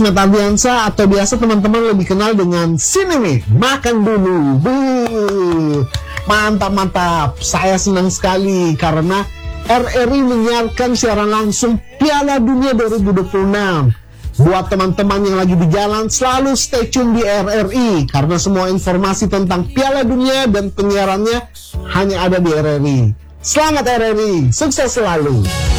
Metabiansa atau biasa teman-teman lebih kenal dengan Sineme. Makan dulu. Mantap. Saya senang sekali karena RRI menyiarkan siaran langsung Piala Dunia 2026. Buat teman-teman yang lagi di jalan, selalu stay tune di RRI karena semua informasi tentang Piala Dunia dan penyiarannya hanya ada di RRI. Selamat RRI, sukses selalu.